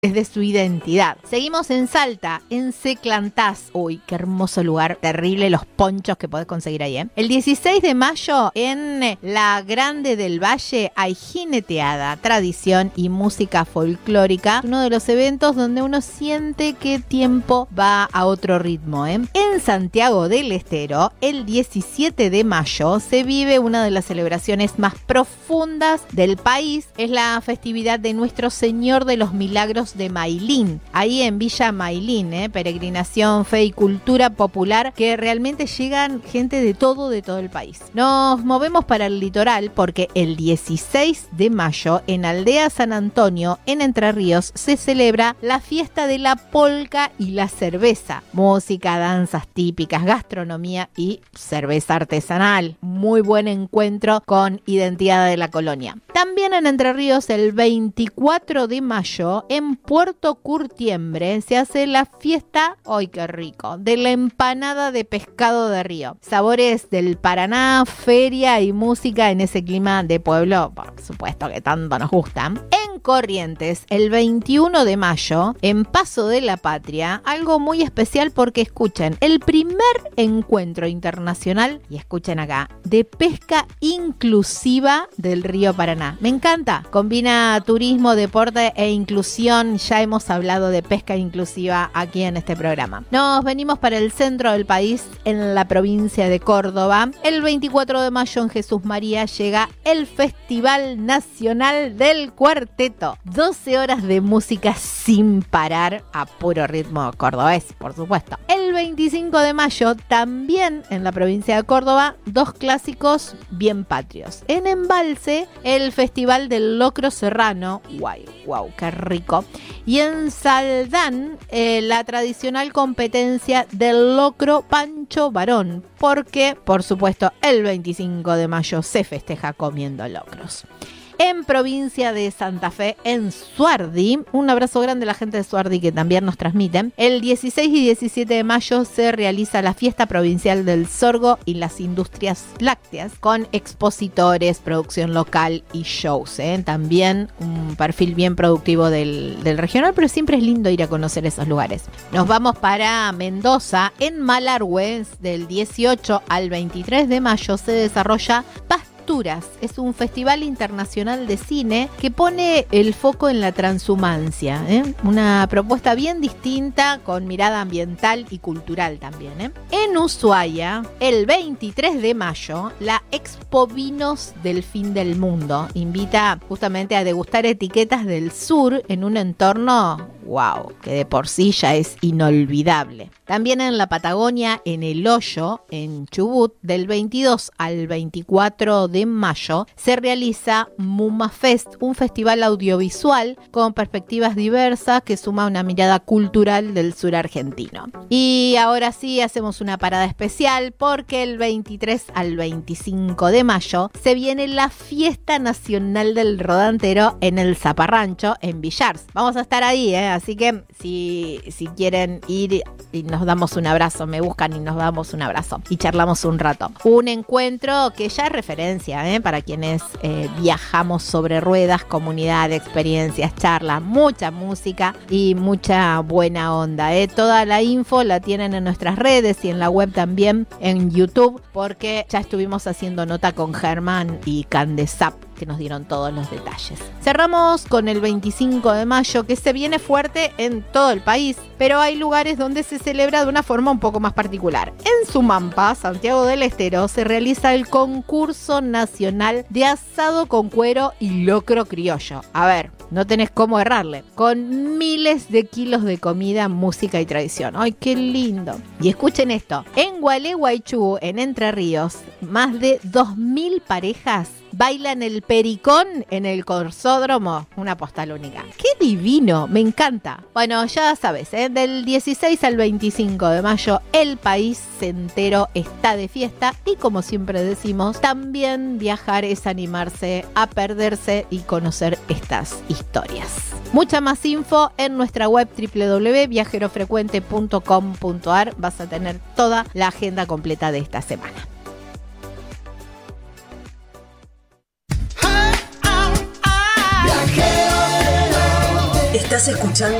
es de su identidad. Seguimos en Salta, en Seclantás. Uy, qué hermoso lugar, terrible los ponchos que podés conseguir ahí, ¿eh? El 16 de mayo en la Grande del Valle hay jineteada, tradición y música folclórica. Uno de los eventos donde uno siente que tiempo va a otro ritmo, ¿eh? En Santiago del Estero, el 17 de mayo se vive una de las celebraciones más profundas del país. Es la festividad de Nuestro Señor de los Milagros de Mailín, ahí en Villa Mailín, peregrinación, fe y cultura popular que realmente llegan gente de todo el país. Nos movemos para el litoral porque el 16 de mayo en Aldea San Antonio, en Entre Ríos, se celebra la fiesta de la polca y la cerveza. Música, danzas típicas, gastronomía y cerveza artesanal. Muy buen encuentro con identidad de la colonia. También en Entre Ríos, el 24 de mayo, en Puerto Curtiembre, se hace la fiesta, ¡ay qué rico!, de la empanada de pescado de río. Sabores del Paraná, feria y música en ese clima de pueblo, por supuesto que tanto nos gustan. En Corrientes, el 21 de mayo, en Paso de la Patria, algo muy especial porque escuchen, el primer encuentro internacional, y escuchen acá, de pesca inclusiva del río Paraná. Me encanta, combina turismo, deporte e inclusión. Ya hemos hablado de pesca inclusiva aquí en este programa. Nos venimos para el centro del país, en la provincia de Córdoba. El 24 de mayo en Jesús María llega el Festival Nacional del Cuarteto. 12 horas de música sin parar a puro ritmo cordobés, por supuesto. El 25 de mayo, también en la provincia de Córdoba, dos clásicos bien patrios. En Embalse, el Festival del Locro Serrano. ¡Wow! ¡Qué rico! Y en Saldán, la tradicional competencia del locro Pancho Varón, porque, por supuesto, el 25 de mayo se festeja comiendo locros. En provincia de Santa Fe, en Suardi, un abrazo grande a la gente de Suardi que también nos transmiten. El 16 y 17 de mayo se realiza la fiesta provincial del sorgo y las industrias lácteas, con expositores, producción local y shows, También un perfil bien productivo del regional, pero siempre es lindo ir a conocer esos lugares. Nos vamos para Mendoza. En Malargüe, del 18 al 23 de mayo se desarrolla Es un festival internacional de cine que pone el foco en la transhumancia, Una propuesta bien distinta con mirada ambiental y cultural también, En Ushuaia, el 23 de mayo, la Expo Vinos del Fin del Mundo invita justamente a degustar etiquetas del sur en un entorno, que de por sí ya es inolvidable. También en la Patagonia, en El Hoyo, en Chubut, del 22 al 24 de mayo, se realiza Muma Fest, un festival audiovisual con perspectivas diversas que suma una mirada cultural del sur argentino. Y ahora sí, hacemos una parada especial porque el 23 al 25 de mayo se viene la Fiesta Nacional del Rodantero en el Zaparrancho, en Villars. Vamos a estar ahí, Así que si quieren ir y nos damos un abrazo, me buscan y nos damos un abrazo y charlamos un rato. Un encuentro que ya es referencia, para quienes viajamos sobre ruedas, comunidad, experiencias, charlas, mucha música y mucha buena onda. Toda la info la tienen en nuestras redes y en la web también, en YouTube, porque ya estuvimos haciendo nota con Germán y Candesap, que nos dieron todos los detalles. Cerramos con el 25 de mayo, que se viene fuerte en todo el país, pero hay lugares donde se celebra de una forma un poco más particular. En Sumampa, Santiago del Estero, se realiza el concurso nacional de asado con cuero y locro criollo. A ver, no tenés cómo errarle. Con miles de kilos de comida, música y tradición. ¡Ay, qué lindo! Y escuchen esto. En Gualeguaychú, en Entre Ríos, más de 2.000 parejas bailan el pericón en el corsódromo. Una postal única. ¡Qué divino! Me encanta. Bueno, ya sabes, del 16 al 25 de mayo el país entero está de fiesta y, como siempre decimos, también viajar es animarse a perderse y conocer estas historias. Mucha más info en nuestra web www.viajerofrecuente.com.ar. Vas a tener toda la agenda completa de esta semana. Estás Estás escuchando